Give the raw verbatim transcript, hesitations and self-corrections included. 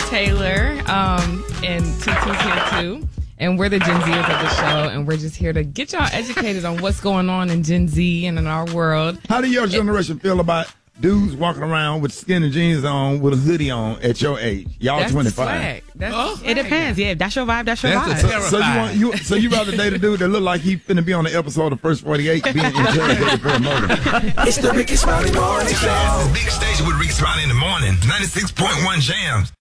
Taylor, um, and Tutu's here too. And we're the Gen Zers of the show, and we're just here to get y'all educated on what's going on in Gen Z and in our world. How do your generation feel about dudes walking around with skinny jeans on with a hoodie on at your age? Y'all That's twenty-five. That's Oh. swag. It depends. Yeah, that's your vibe. That's your That's a vibe. terrible- So you want you so you rather date a dude that look like he finna be on the episode of First forty-eight being interrogated for a murder? It's the Ricky Smiley Morning Show. Big station with Ricky Smiley in the morning. ninety-six point one Jams.